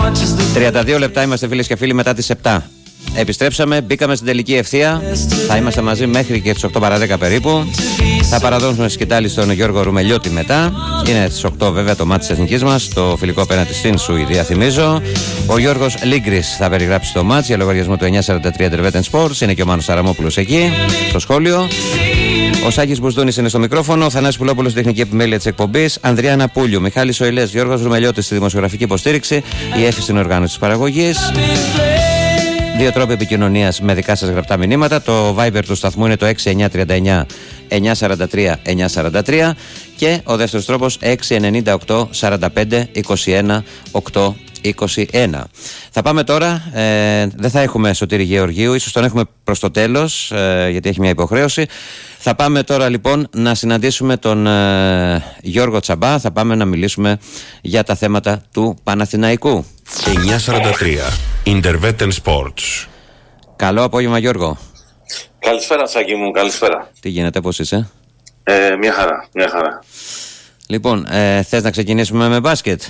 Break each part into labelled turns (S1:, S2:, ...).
S1: 32 λεπτά είμαστε, φίλες και φίλοι, μετά τις 7. Επιστρέψαμε, μπήκαμε στην τελική ευθεία. Θα είμαστε μαζί μέχρι και τις 8 παρά 10 περίπου. Θα παραδώσουμε σκητάλη στον Γιώργο Ρουμελιώτη μετά. Είναι στις 8 βέβαια το μάτι της εθνικής μας, το φιλικό απέναντι στην Σουηδία, θυμίζω. Ο Γιώργος Λίγκρης θα περιγράψει το μάτς για λογαριασμό του 943 Intervetten Sports. Είναι και ο Μάνος Σαραμόπουλος εκεί, στο σχόλιο. Ο Σάκης Μπουσδούνης είναι στο μικρόφωνο. Ο Θανάσης Πουλόπουλος, τεχνική επιμέλεια της εκπομπής. Ανδριάννα Πούλιου, Μιχάλης Οηλές, Γιώργος Ρουμελιώτης στη δημοσιογραφική υποστήριξη. Η Έφη στην οργάνωση της παραγωγής. Δύο τρόποι επικοινωνίας με δικά σας γραπτά μηνύματα. Το Viber του σταθμού είναι το 6939 943 943 και ο δεύτερος τρόπος 698 45 21 821. Θα πάμε τώρα, δεν θα έχουμε Σωτήρη Γεωργίου, ίσως τον έχουμε προς το τέλος γιατί έχει μια υποχρέωση. Θα πάμε τώρα λοιπόν να συναντήσουμε τον Γιώργο Τσαμπά. Θα πάμε να μιλήσουμε για τα θέματα του Παναθηναϊκού.
S2: 943 Intervetten Sports.
S1: Καλό απόγευμα, Γιώργο.
S3: Καλησπέρα, Σάκη μου, καλησπέρα.
S1: Τι γίνεται, πώς είσαι?
S3: Μια χαρά, μια χαρά.
S1: Λοιπόν, θες να ξεκινήσουμε με μπάσκετ?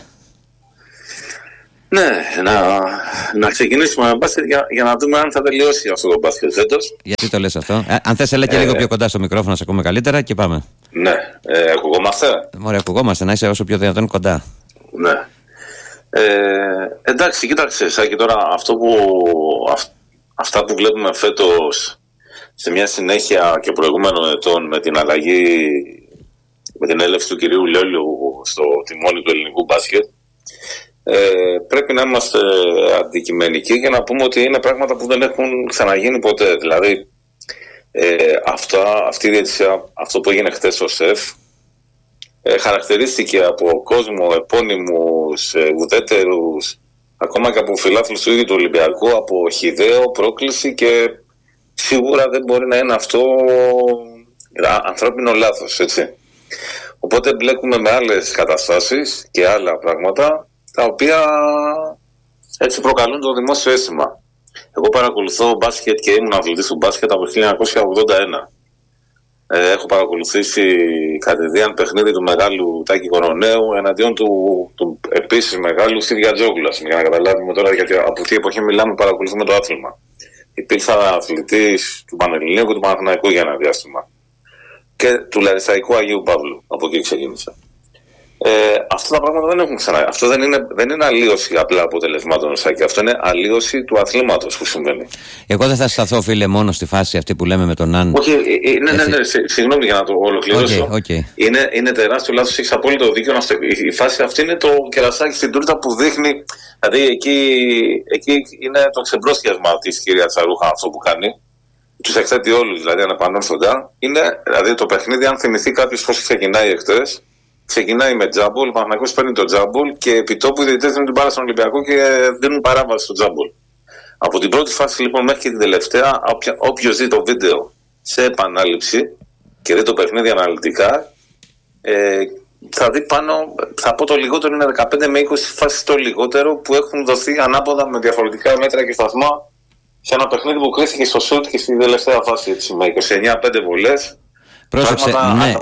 S3: Ναι, να ξεκινήσουμε με μπάσκετ για να δούμε αν θα τελειώσει αυτό το μπάσκετ φέτος.
S1: Γιατί το λες αυτό? Αν θες, έλα και λίγο πιο κοντά στο μικρόφωνο, να σε ακούμε καλύτερα και πάμε.
S3: Ναι, ακουγόμαστε.
S1: Ωραία, ακουγόμαστε, να είσαι όσο πιο δυνατόν κοντά.
S3: Ναι. Εντάξει, κοίταξε, Σάκη, τώρα αυτά που βλέπουμε φέτος σε μια συνέχεια και προηγούμενων ετών με την αλλαγή, με την έλευση του κυρίου Λιόλιου στο τιμόνι του ελληνικού μπάσκετ, πρέπει να είμαστε αντικειμενικοί και να πούμε ότι είναι πράγματα που δεν έχουν ξαναγίνει ποτέ. Δηλαδή αυτή η διαιτησία, αυτό που έγινε χτες στο ΣΕΦ, χαρακτηρίστηκε από κόσμο, επώνυμους, ουδέτερους, ακόμα και από φιλάθλους του ίδιου του Ολυμπιακού, από χυδαίο πρόκληση, και σίγουρα δεν μπορεί να είναι αυτό ανθρώπινο λάθος, έτσι. Οπότε μπλέκουμε με άλλες καταστάσεις και άλλα πράγματα, τα οποία έτσι προκαλούν το δημόσιο αίσθημα. Εγώ παρακολουθώ μπάσκετ και ήμουν αθλητής του μπάσκετ από το 1981. Έχω παρακολουθήσει κατηδίαν παιχνίδι του μεγάλου Τάκη Κοροναίου εναντίον του επίσης μεγάλου Σιριατζόγλου, για να καταλάβουμε τώρα γιατί από τι εποχή μιλάμε, παρακολουθούμε το άθλημα. Υπήρξα αθλητής του Πανελληνίου και του Παναθηναϊκού για ένα διάστημα και του Λαρισαϊκού Αγίου Παύλου, από εκεί ξεκίνησα. Αυτά τα πράγματα δεν έχουν ξανά. Αυτό δεν είναι αλλίωση απλά αποτελεσμάτων, Σάκη. Αυτό είναι αλλίωση του αθλήματος που συμβαίνει.
S1: Εγώ δεν θα σταθώ, φίλε, μόνο στη φάση αυτή που λέμε με τον Ναν.
S3: Όχι, ναι, συγγνώμη για να το ολοκληρώσω.
S1: Okay.
S3: Είναι τεράστιο λάθος, έχεις απόλυτο δίκιο. Η φάση αυτή είναι το κερασάκι στην τούρτα που δείχνει. Δηλαδή εκεί είναι το ξεμπρόσκιασμα της κυρία Τσαρούχα αυτό που κάνει. Τους εκθέτει όλους, δηλαδή ανεπανόρθωτα. Είναι δηλαδή το παιχνίδι, αν θυμηθεί κάποιος πώς ξεκινάει εχθές. Ξεκινάει με τζάμπολ, ο Παναθηναϊκός παίρνει το τζάμπολ και επί τόπου οι διαιτητές δίνουν την μπάλα στον Ολυμπιακό και δίνουν παράβαση στο τζάμπολ. Από την πρώτη φάση λοιπόν μέχρι και την τελευταία, όποιος δει το βίντεο σε επανάληψη και δει το παιχνίδι αναλυτικά, θα δει πάνω, θα πω το λιγότερο είναι 15 με 20 φάσεις το λιγότερο που έχουν δοθεί ανάποδα με διαφορετικά μέτρα και σταθμά σε ένα παιχνίδι που κρίθηκε στο σουτ και στην τελευταία φάση, έτσι, με 29-5 βολές.
S1: Πρόσεξε, ναι,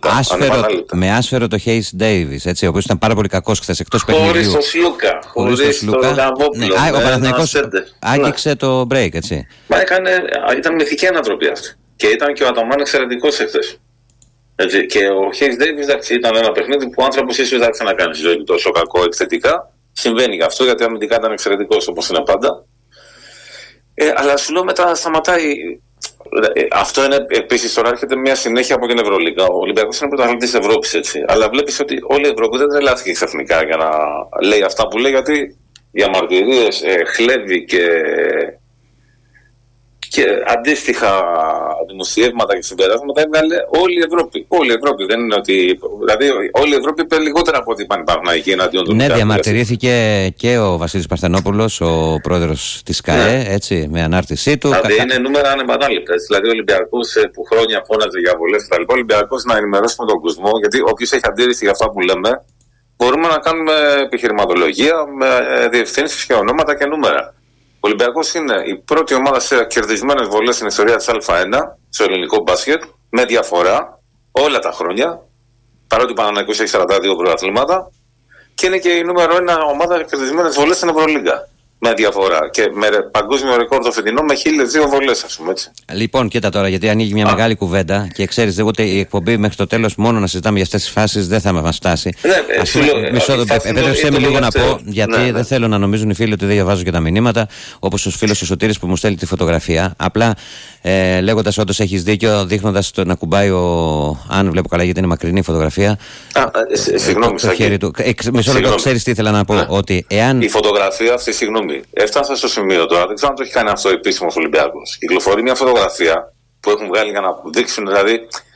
S1: με άσφαιρο το Hayes Davis, έτσι, ο οποίος ήταν πάρα πολύ κακός χθες εκτός παιχνιδιού.
S3: Χωρίς το Σλούκα, χωρίς το Γαβόπουλο.
S1: Ο Παναθηναϊκός άγγιξε το break, έτσι.
S3: Μα ήταν μυθική ανατροπή αυτή. Και ήταν και ο Αταμάν εξαιρετικός εχθές. Και ο Hayes Davis ήταν ένα παιχνίδι που ο άνθρωπος ίσως δεν θα ξανακάνει στη ζωή του τόσο κακό εκθετικά. Συμβαίνει γι' αυτό, γιατί αμυντικά ήταν εξαιρετικός όπως είναι πάντα. Αλλά σου λέω μετά σταματάει. Αυτό είναι επίσης, τώρα έρχεται μια συνέχεια από την Ευρωλίγα. Ο Ολυμπιακός είναι πρωταθλητής Ευρώπης, έτσι. Αλλά βλέπεις ότι όλη η Ευρώπη δεν τρελάθηκε ξαφνικά για να λέει αυτά που λέει, γιατί διαμαρτυρίες, χλέβη και αντίστοιχα δημοσιεύματα και συμπεράσματα έβγαλε όλη η Ευρώπη. Όλη η Ευρώπη. Δεν είναι ότι. Δηλαδή, όλη η Ευρώπη είπε λιγότερα από ό,τι είπαν οι Παναθηναϊκοί εναντίον του.
S1: Ναι, διαμαρτυρήθηκε και ο Βασίλης Παρθενόπουλος, ο πρόεδρος της ΚΑΕ, έτσι, με ανάρτησή του.
S3: Δηλαδή, είναι νούμερα ανεπανάληπτα. Δηλαδή, ο Ολυμπιακός που χρόνια φώναζε για βολές κτλ. Ο Ολυμπιακός να ενημερώσουμε τον κόσμο, γιατί όποιος έχει αντίρρηση για αυτά που λέμε, μπορούμε να κάνουμε επιχειρηματολογία με διευθύνσεις και ονόματα και νούμερα. Ο Ολυμπιακός είναι η πρώτη ομάδα σε κερδισμένες βολές στην ιστορία της Α1, στο ελληνικό μπάσκετ, με διαφορά όλα τα χρόνια, παρότι ο Παναθηναϊκός έχει 42 πρωταθλήματα. και είναι και η νούμερο 1 ομάδα κερδισμένες βολές στην Ευρωλίγκα. Με διαφορά και με παγκόσμιο ρεκόρ το φετινό με 1.002 βολές, ας πούμε έτσι.
S1: Λοιπόν, κοίτα τώρα, γιατί ανοίγει μια μεγάλη κουβέντα και ξέρεις, ούτε η εκπομπή μέχρι το τέλος μόνο να συζητάμε για αυτές τις φάσεις δεν θα μας φτάσει. Επέτρεψέ με λίγο να πω, γιατί δεν θέλω να νομίζουν οι φίλοι ότι δεν διαβάζω και τα μηνύματα, όπως ο φίλος ο Σωτήρης που μου στέλνει τη φωτογραφία. Απλά λέγοντας όντως έχεις δίκιο, δείχνοντας να κουμπάει αν βλέπω καλά, γιατί είναι μακρινή η φωτογραφία.
S3: Συγγνώμη,
S1: μισό λεπτό, ξέρεις τι ήθελα να πω. Ότι εάν...
S3: Η φωτογραφία αυτή, συγγνώμη. Έφτασα στο σημείο τώρα, δεν ξέρω αν το έχει κάνει αυτό επίσημος Ολυμπιακός. Κυκλοφορεί μια φωτογραφία που έχουν βγάλει για να δείξουν, δηλαδή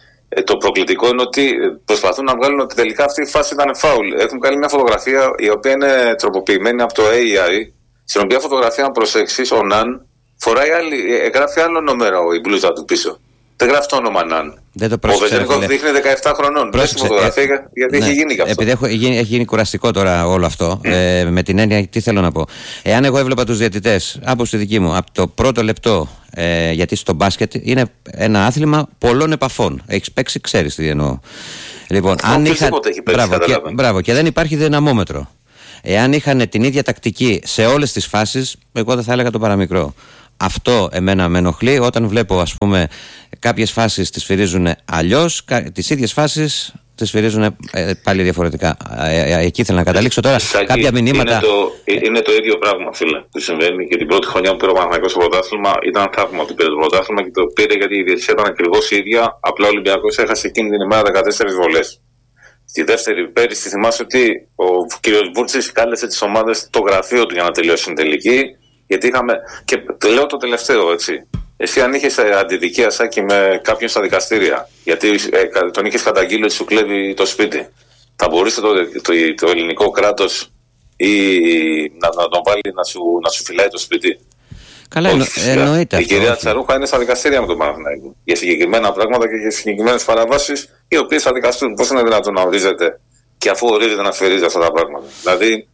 S3: το προκλητικό είναι ότι προσπαθούν να βγάλουν ότι τελικά αυτή η φάση ήταν φάουλ. Έχουν βγάλει μια φωτογραφία η οποία είναι τροποποιημένη από το AI, στην οποία φωτογραφία, αν προσέξεις, ο Ναν φοράει γράφει άλλο νούμερο η μπλούζα του πίσω. Δεν γράφει το όνομα Ναν. Ο Βεζένικοφ δείχνει 17 χρονών. Πρόσεξε, φωτογραφία, γιατί έχει γίνει και αυτό.
S1: Επειδή έχει γίνει κουραστικό τώρα όλο αυτό, με την έννοια, τι θέλω να πω. Εάν εγώ έβλεπα τους διαιτητές, άποψη δική μου, από το πρώτο λεπτό, γιατί στο μπάσκετ είναι ένα άθλημα πολλών επαφών. Έχεις παίξει, ξέρεις τι εννοώ. Λοιπόν, αν είχαν. Μπράβο, και δεν υπάρχει δυναμόμετρο. Εάν είχαν την ίδια τακτική σε όλες τις φάσεις, εγώ δεν θα έλεγα το παραμικρό. Αυτό εμένα με ενοχλεί όταν βλέπω, ας πούμε, κάποιες φάσεις τις σφυρίζουν αλλιώς, τις ίδιες φάσεις τις σφυρίζουν πάλι διαφορετικά. Εκεί ήθελα να καταλήξω τώρα. Κάποια μηνύματα.
S3: Είναι το ίδιο πράγμα, φίλε, που συμβαίνει και την πρώτη χρονιά που πήρε ο Παναθηναϊκός στο πρωτάθλημα. Ήταν θαύμα που πήρε το πρωτάθλημα και το πήρε γιατί η διαιτησία ήταν ακριβώς η ίδια. Απλά ο Ολυμπιακός έχασε εκείνη την ημέρα 14 βολές. Στη δεύτερη πέρυσι θυμάσαι ότι ο κ. Μπούρτσης κάλεσε τις ομάδες στο γραφείο του για να τελειώσει την τελική. Γιατί είχαμε. Και λέω το τελευταίο, έτσι. Εσύ αν είχες αντιδικία, Σάκη, με κάποιον στα δικαστήρια, γιατί τον είχες καταγγείλει ότι σου κλέβει το σπίτι, θα μπορούσε το ελληνικό κράτος ή να τον βάλει να σου φυλάει το σπίτι?
S1: Καλά, εννοείται.
S3: Η κυρία Τσαρούχα είναι στα δικαστήρια με τον Παναθηναϊκό για συγκεκριμένα πράγματα και για συγκεκριμένες παραβάσεις, οι οποίες θα δικαστούν. Πώς είναι δυνατόν να ορίζεται και αφού ορίζεται να σφυρίζει αυτά τα πράγματα? Δηλαδή.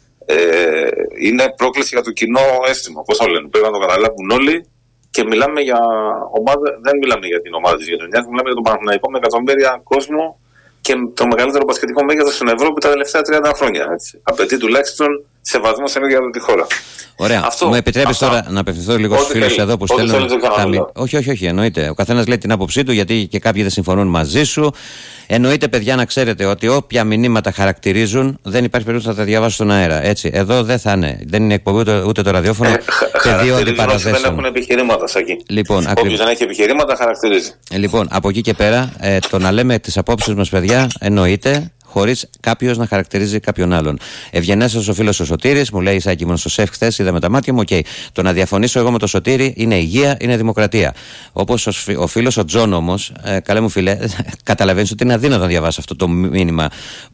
S3: Είναι πρόκληση για το κοινό αίσθημα. Πώς το λένε, πρέπει να το καταλάβουν όλοι και μιλάμε για ομάδα, δεν μιλάμε για την ομάδα της γειτονιάς, μιλάμε για τον Παναθηναϊκό με εκατομμύρια κόσμο και το μεγαλύτερο μπασκετικό μέγεθος στην Ευρώπη τα τελευταία 30 χρόνια. Έτσι. Απαιτεί τουλάχιστον σεβασμό σε μια διαδοτική χώρα.
S1: Ωραία. Μου επιτρέπεις τώρα να απευθυνθώ λίγο στους φίλους εδώ που στέλνουν. Όχι, εννοείται. Ο καθένας λέει την άποψή του, γιατί και κάποιοι δεν συμφωνούν μαζί σου. Εννοείται, παιδιά, να ξέρετε ότι όποια μηνύματα χαρακτηρίζουν δεν υπάρχει περίπτωση να τα διαβάσω στον αέρα. Έτσι. Εδώ δεν θα είναι. Δεν είναι εκπομπή ούτε το ραδιόφωνο. Πεδίο αντιπαραθέσεων.
S3: Δεν έχουν επιχειρήματα, Σάκη.
S1: Λοιπόν,
S3: όποιος δεν έχει επιχειρήματα χαρακτηρίζει.
S1: Λοιπόν, από εκεί και πέρα, το να λέμε τις απόψεις μας, παιδιά, εννοείται. Χωρίς κάποιος να χαρακτηρίζει κάποιον άλλον. Ευγενέστατος ο φίλος ο Σωτήρης, μου λέει Σάκη, ήμουν στο ΣΕΦ χθες, είδα με τα μάτια μου. Okay. Το να διαφωνήσω εγώ με το Σωτήρη είναι υγεία, είναι δημοκρατία. Όπως ο φίλος ο Τζον όμως, καλέ μου φίλε, καταλαβαίνεις ότι είναι αδύνατο να διαβάσει αυτό το μήνυμα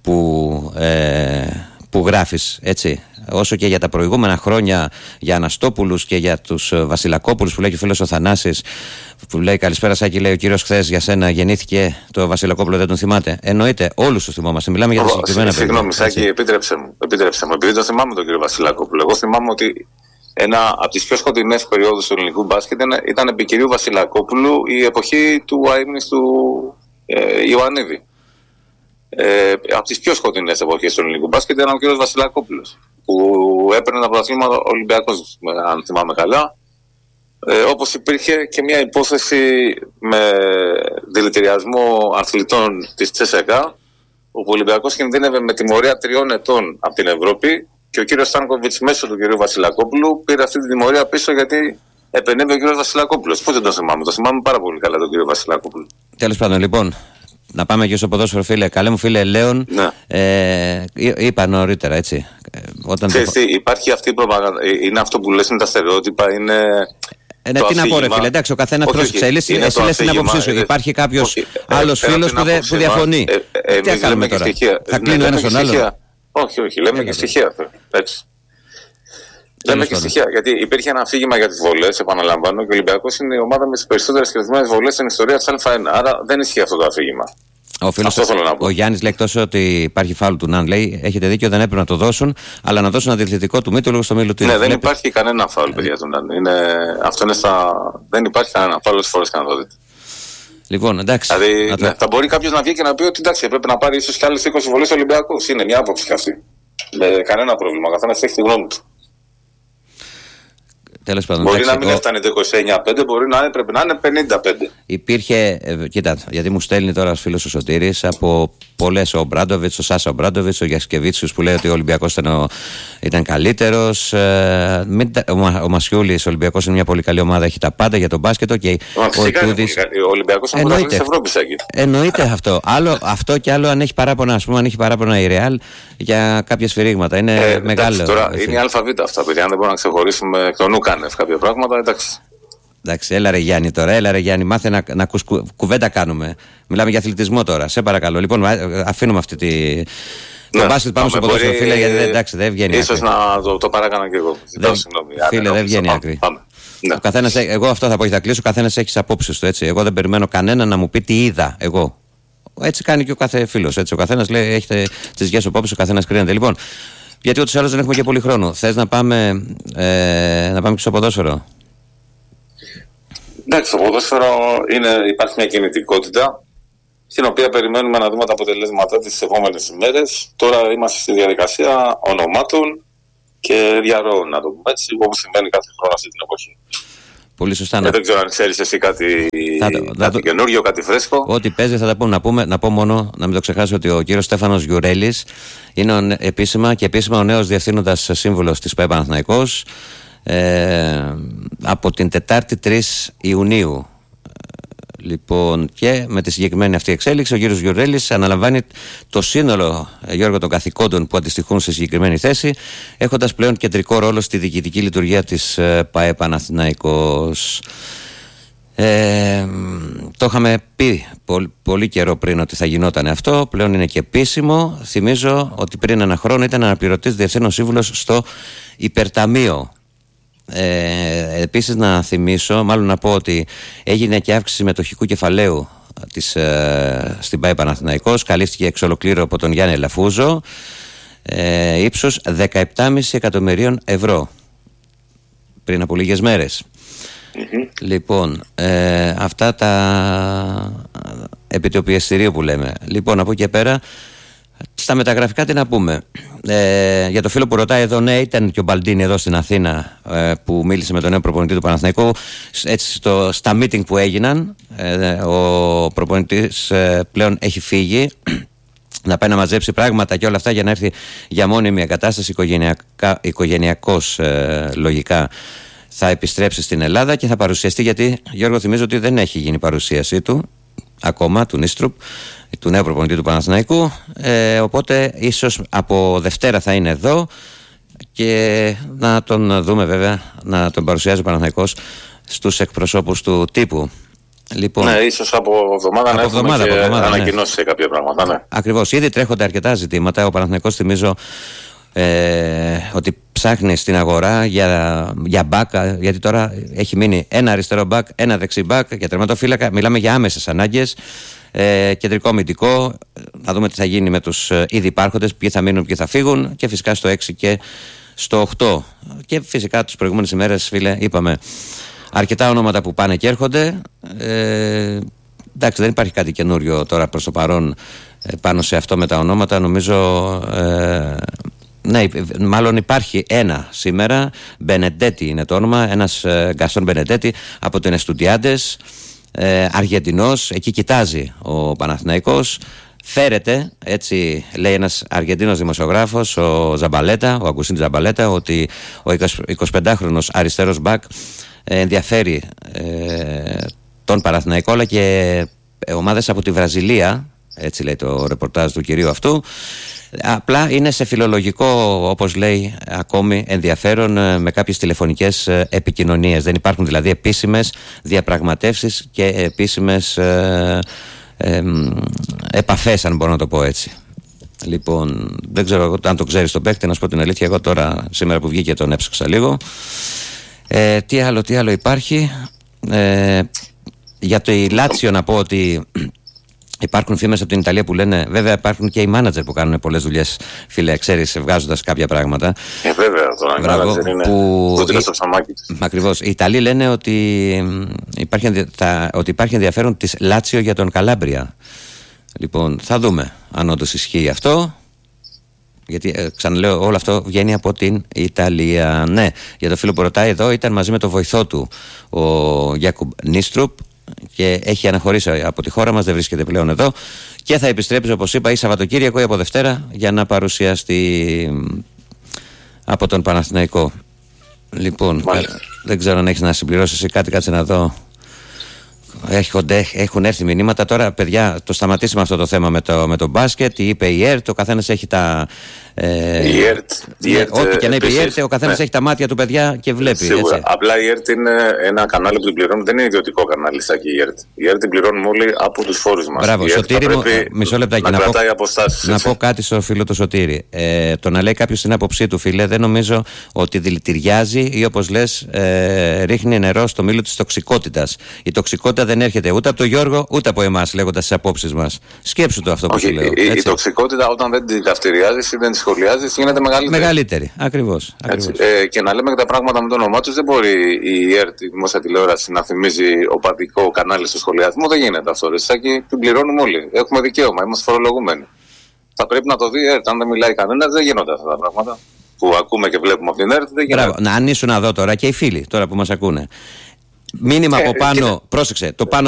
S1: που γράφεις, έτσι. Όσο και για τα προηγούμενα χρόνια, για Αναστόπουλους και για τους Βασιλακόπουλους που λέει και ο φίλος ο Θανάσης, που λέει καλησπέρα Σάκη, λέει ο κύριος χθες για σένα γεννήθηκε το Βασιλακόπουλο, δεν τον θυμάται? Εννοείται, όλους τους θυμόμαστε. Μιλάμε για τα συγκεκριμένα παιδιά.
S3: Συγγνώμη, Σάκη, επιτρέψε μου. Επειδή το θυμάμαι τον κύριο Βασιλακόπουλο. Εγώ θυμάμαι ότι από τις πιο σκοτεινές περιόδους του ελληνικού μπάσκετ ήταν επί κυρίου Βασιλακόπουλου η εποχή του αείμνης του Ιωαννίδη. Από τις πιο σκοτεινές εποχές του ελληνικού μπάσκετ ήταν ο κύριος Βασιλακόπουλος, που έπαιρνε τα πρωταθλήματα Ολυμπιακός, αν θυμάμαι καλά. Όπως υπήρχε και μια υπόθεση με δηλητηριασμό αθλητών της ΤΣΕΚΑ, όπου ο Ολυμπιακός κινδύνευε με τιμωρία 3 ετών από την Ευρώπη και ο κύριος Στάνκοβιτς μέσω του κύριου Βασιλακόπουλου πήρε αυτή τη τιμωρία πίσω γιατί επενέβη ο κύριος Βασιλακόπουλος. Πώς δεν το θυμάμαι? Το θυμάμαι πάρα πολύ καλά τον κύριο Βασιλακόπουλο.
S1: Τέλος πάντων, λοιπόν. Να πάμε και στο ποδόσφαιρο, φίλε. Καλέ μου φίλε Λέων, είπα νωρίτερα, έτσι.
S3: Υπάρχει αυτή η προπαγάνδα. Είναι αυτό που λες, είναι τα στερεότυπα, είναι.
S1: Τι να πω, ρε φίλε, εντάξει, ο καθένας πρόσεξε. Εσύ λες την άποψή σου. Υπάρχει κάποιος άλλος φίλος που διαφωνεί. Τι θα κάνουμε τώρα? Θα κλείνω ένας τον άλλον?
S3: Όχι, λέμε και στοιχεία. Λέμε και στοιχεία. Γιατί υπήρχε ένα αφήγημα για τις βολές, επαναλαμβάνω, και ο Ολυμπιακός είναι η ομάδα με τις περισσότερες κερδισμένες βολές στην ιστορία της Α1. Άρα δεν ισχύει αυτό το αφήγημα.
S1: Ο Γιάννης λέει, εκτός ότι υπάρχει φάουλ του Ναν, λέει: έχετε δίκιο, δεν έπρεπε να το δώσουν, αλλά να δώσουν αντιθετικό του Μήτρου στο Μιλουτίνο.
S3: Ναι, δεν υπάρχει κανένα φάουλ, παιδιά του Ναν. Δεν υπάρχει κανένα φάουλ, όσες φορές και να το δείτε.
S1: Λοιπόν, εντάξει.
S3: Δηλαδή, θα μπορεί κάποιος να βγει και να πει ότι εντάξει, πρέπει να πάρει ίσως και άλλες 20 βολές Ολυμπιακούς. Είναι μια άποψη και αυτή. Κανένα πρόβλημα. Ο καθένας έχει τη γνώμη του.
S1: Τέλος πάντων,
S3: μπορεί να μην έφτανε το 29-5, μπορεί να πρέπει να είναι 55.
S1: Υπήρχε, κοίτα, γιατί μου στέλνει τώρα ο φίλος ο Σωτήρης από πολλές, ο Μπράντοβιτς, ο Σάσα Μπράντοβιτς, ο Γιασκεβίτσιος που λέει ότι ο Ολυμπιακός ήταν καλύτερος. Ο Μασιούλης, ο Ολυμπιακός είναι μια πολύ καλή ομάδα, έχει τα πάντα για τον μπάσκετ.
S3: Ο Ολυμπιακός είναι πρωταθλητής της Ευρώπης.
S1: Εννοείται αυτό. Αυτό και άλλο αν έχει παράπονα, ας πούμε, αν έχει παράπονα η Ρεάλ για κάποια σφυρίγματα. Είναι μεγάλο.
S3: Τώρα είναι η ΑΒ αυτά, παιδιά. Αν δεν μπορούμε να ξεχωρίσουμε εκ των Ουκάνευ κάποια πράγματα, εντάξει.
S1: Εντάξει, έλα ρε Γιάννη τώρα, έλα ρε Γιάννη, μάθε να ακούς κουβέντα κάνουμε. Μιλάμε για αθλητισμό τώρα, σε παρακαλώ. Λοιπόν, αφήνουμε αυτή τη... Το μπάσκετ πάμε στο ποδόσφαιρο, φίλε, γιατί εντάξει, δεν βγαίνει
S3: ίσως άκρη. Να το παράκανα και εγώ.
S1: Φίλε, δεν βγαίνει άκρη. Ο καθένας, εγώ αυτό θα πω, θα κλείσω, ο καθένας έχει τις απόψεις του, έτσι. Εγώ δεν περιμένω κανένα να μου πει τι είδα, εγώ. Έτσι κάνει και ο κάθε φίλος, έτσι. Ο καθένας λέει, έχετε τις δικές απόψεις, ο καθένας κρίνεται. Λοιπόν, γιατί ούτως ή άλλως δεν έχουμε και πολύ χρόνο. Θες να πάμε και στο ποδόσφαιρο?
S3: Εντάξει, στο ποδόσφαιρο υπάρχει μια κινητικότητα στην οποία περιμένουμε να δούμε τα αποτελέσματα τις επόμενες ημέρες. Τώρα είμαστε στη διαδικασία ονομάτων και διαρροών, να το πούμε έτσι, όπως συμβαίνει κάθε χρόνο αυτή την εποχή.
S1: Πολύ σωστά.
S3: Δεν ξέρω αν ξέρεις εσύ κάτι καινούριο, κάτι φρέσκο.
S1: Ό,τι παίζει θα τα πούμε. Να πω μόνο, να μην το ξεχάσω, ότι ο κύριος Στέφανος Γιουρέλης είναι επίσημα ο νέος διευθύνοντας σύμβουλος της ΠΑΕ Παναθηναϊκός. Από την Τετάρτη 3 Ιουνίου. Λοιπόν, και με τη συγκεκριμένη αυτή εξέλιξη ο κύριος Γιουρέλης αναλαμβάνει το σύνολο, Γιώργο, των καθηκόντων που αντιστοιχούν σε συγκεκριμένη θέση, έχοντας πλέον κεντρικό ρόλο στη διοικητική λειτουργία της ΠΑΕ Παναθηναϊκός. Το είχαμε πει πολύ καιρό πριν ότι θα γινόταν αυτό. Πλέον είναι και επίσημο. Θυμίζω ότι πριν ένα χρόνο ήταν αναπληρωτής διευθύνων σύμβουλος στο Υπερταμείο. Επίσης να θυμίσω, μάλλον να πω ότι έγινε και αύξηση μετοχικού κεφαλαίου στην ΠΑΕ Παναθηναϊκός. Καλύφθηκε εξ ολοκλήρου από τον Γιάννη Λαφούζο, ύψος 17,5 εκατομμυρίων ευρώ πριν από λίγες μέρες. Λοιπόν, αυτά τα επί του πιεστηρίου που λέμε. Λοιπόν, από εκεί και πέρα, στα μεταγραφικά τι να πούμε. Για το φίλο που ρωτάει εδώ, ναι, ήταν και ο Μπαλντίνη εδώ στην Αθήνα που μίλησε με τον νέο προπονητή του Παναθηναϊκού. Έτσι, στα meeting που έγιναν, ο προπονητής πλέον έχει φύγει να πάει να μαζέψει πράγματα και όλα αυτά για να έρθει για μόνιμη εγκατάσταση οικογενειακός, λογικά θα επιστρέψει στην Ελλάδα και θα παρουσιαστεί, γιατί, Γιώργο, θυμίζω ότι δεν έχει γίνει παρουσίασή του ακόμα, του Νίστρουπ, του νέου προπονητή του Παναθηναϊκού, οπότε ίσως από Δευτέρα θα είναι εδώ και να τον δούμε, βέβαια, να τον παρουσιάζει ο Παναθηναϊκός στους εκπροσώπους του τύπου. Λοιπόν,
S3: ναι, ίσως από εβδομάδα να έχουμε ανακοινώσει σε κάποια πράγματα. Ναι.
S1: Ακριβώς, ήδη τρέχονται αρκετά ζητήματα. Ο Παναθηναϊκός, θυμίζω, ότι ψάχνει στην αγορά για μπακ, γιατί τώρα έχει μείνει ένα αριστερό μπακ, ένα δεξί μπακ, για τερματοφύλακα. Μιλάμε για άμεσες ανάγκες. Κεντρικό αμυντικό, να δούμε τι θα γίνει με τους ήδη υπάρχοντες, ποιοι θα μείνουν, ποιοι θα φύγουν, και φυσικά στο 6 και στο 8. Και φυσικά τις προηγούμενες ημέρες, φίλε, είπαμε αρκετά ονόματα που πάνε και έρχονται. Εντάξει, δεν υπάρχει κάτι καινούριο τώρα προς το παρόν πάνω σε αυτό με τα ονόματα. Νομίζω, ναι, μάλλον υπάρχει ένα σήμερα, Μπενεντέτη είναι το όνομα, ένας Γκαστόν Μπενεντέτη από την Εστουντιάντες, Αργεντινός. Εκεί κοιτάζει ο Παναθηναϊκός. Φέρεται, έτσι λέει ένας Αργεντίνος δημοσιογράφος, ο Ζαμπαλέτα, ο Αγκουστίν Ζαμπαλέτα, ότι ο 25χρονος αριστερός μπακ ενδιαφέρει τον Παναθηναϊκό, αλλά και ομάδες από τη Βραζιλία, έτσι λέει το ρεπορτάζ του κυρίου αυτού. Απλά είναι σε φιλολογικό, όπως λέει, ακόμη ενδιαφέρον, με κάποιες τηλεφωνικές επικοινωνίες. Δεν υπάρχουν δηλαδή επίσημες διαπραγματεύσεις και επίσημες επαφές, αν μπορώ να το πω έτσι. Λοιπόν, δεν ξέρω αν το ξέρεις τον παίκτη, να σου πω την αλήθεια. Εγώ τώρα, σήμερα που βγήκε, τον έψαξα λίγο. Τι άλλο υπάρχει. Για το Λάτσιο να πω ότι υπάρχουν φήμες από την Ιταλία που λένε, βέβαια υπάρχουν και οι μάνατζερ που κάνουν πολλές δουλειές, φίλε, ξέρεις, βγάζοντας κάποια πράγματα.
S3: Βέβαια, το μάνατζερ είναι κούτυλο στο ψαμάκι της.
S1: Ακριβώς. Οι Ιταλοί λένε ότι υπάρχει ενδιαφέρον της Λάτσιο για τον Καλάμπρια. Λοιπόν, θα δούμε αν όντως ισχύει αυτό. Γιατί ξαναλέω, όλο αυτό βγαίνει από την Ιταλία. Ναι, για το φίλο που ρωτάει εδώ, ήταν μαζί με το βοηθό του ο Γιάκουμπ Νίστρουπ και έχει αναχωρήσει από τη χώρα μας, δεν βρίσκεται πλέον εδώ και θα επιστρέψει, όπως είπα, ή Σαββατοκύριακο ή από Δευτέρα για να παρουσιαστεί από τον Παναθηναϊκό. Λοιπόν, δεν ξέρω αν έχεις να συμπληρώσεις ή κάτι, κάτσε να δω. Έχουν έρθει μηνύματα. Τώρα, παιδιά, το σταματήσουμε αυτό το θέμα με το μπάσκετ. Τι είπε η ΕΡΤ, ο καθένας έχει τα. Ό,τι και να είπε η ΕΡΤ, ο καθένας έχει τα μάτια του, παιδιά, και βλέπει.
S3: Σίγουρα.
S1: Έτσι.
S3: Απλά η ΕΡΤ είναι ένα κανάλι που την πληρώνουν, δεν είναι ιδιωτικό κανάλι, σαν και η ΕΡΤ. Η ΕΡΤ την πληρώνουμε όλοι από τους φόρους μας.
S1: Μπράβο, Σωτήρη μου, μισό λεπτάκι
S3: να
S1: πω κάτι στο φίλο του Σωτήρη. Το να λέει κάποιος την άποψή του, φίλε, δεν νομίζω ότι δηλητηριάζει ή, όπως λες, ρίχνει νερό στο μήλο της τοξικότητας. Η τοξικότητα δεν έρχεται ούτε από τον Γιώργο ούτε από εμάς, λέγοντας τις απόψεις μας. Σκέψου το αυτό που σου λέω.
S3: Η τοξικότητα, όταν δεν την καυτηριάζεις ή δεν τη σχολιάζεις, γίνεται μεγαλύτερη.
S1: Μεγαλύτερη, ακριβώς.
S3: Και να λέμε και τα πράγματα με το όνομά τους, δεν μπορεί η ΕΡΤ, η δημόσια τηλεόραση, να θυμίζει οπαδικό κανάλι στο σχολιασμό. Δεν γίνεται αυτό. Ρεσάκι, την πληρώνουμε όλοι. Έχουμε δικαίωμα, είμαστε φορολογουμένοι. Θα πρέπει να το δει η ΕΡΤ. Αν δεν μιλάει κανένας, δεν γίνονται αυτά τα πράγματα που ακούμε και βλέπουμε από την ΕΡΤ. Δεν γίνονται.
S1: Να αν ήσουν εδώ τώρα και οι φίλοι τώρα που μας ακούνε. Μήνυμα από πάνω, πρόσεξε, το πάνω.